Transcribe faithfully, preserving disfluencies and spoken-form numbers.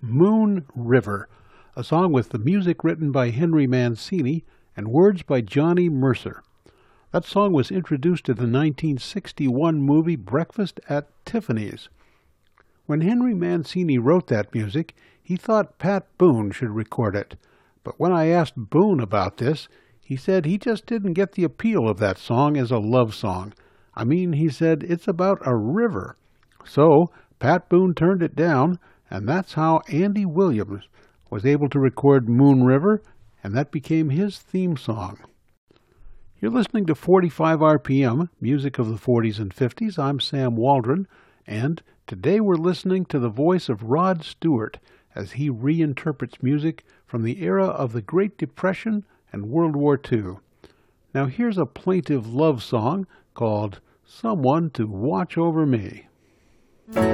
Moon River, a song with the music written by Henry Mancini and words by Johnny Mercer. That song was introduced in the nineteen sixty-one movie Breakfast at Tiffany's. When Henry Mancini wrote that music, he thought Pat Boone should record it. But when I asked Boone about this, he said he just didn't get the appeal of that song as a love song. I mean, he said, it's about a river. So Pat Boone turned it down, and that's how Andy Williams was able to record Moon River, and that became his theme song. You're listening to forty-five R P M, music of the forties and fifties. I'm Sam Waldron, and today we're listening to the voice of Rod Stewart as he reinterprets music from the era of the Great Depression and World War Two. Now here's a plaintive love song called Someone to Watch Over Me.